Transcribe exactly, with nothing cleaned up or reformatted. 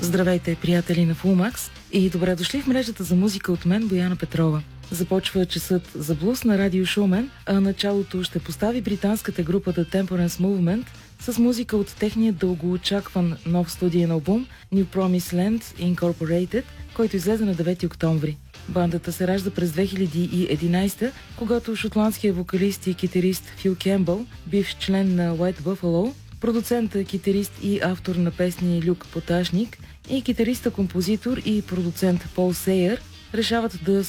Здравейте, приятели на Fullmax и добре дошли в мрежата за музика от мен, Бояна Петрова. Започва часът за блуз на Радио Шумен, а началото ще постави британската група The Temperance Movement с музика от техния дългоочакван нов студиен албум New Promised Land Incorporated, който излезе на девети октомври. Бандата се ражда през две хиляди и единадесета, когато шотландският вокалист и китарист Фил Кембъл, бивш член на White Buffalo, продуцента, китарист и автор на песни Люк Поташник и китариста, композитор и продуцент Пол Сейър решават да